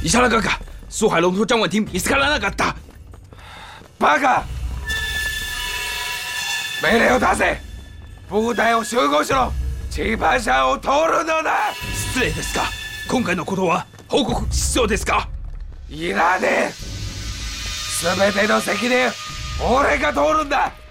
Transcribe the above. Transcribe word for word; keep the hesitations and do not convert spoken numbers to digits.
伊莎拉哥哥，苏海龙说张婉婷見つからなかった。 バカ！命令を出せ！部隊を集合しろ！千葉社を通るのだ！ 失礼ですが、今回のことは報告必要ですか？ いらねえ！全ての責任俺が通るんだ！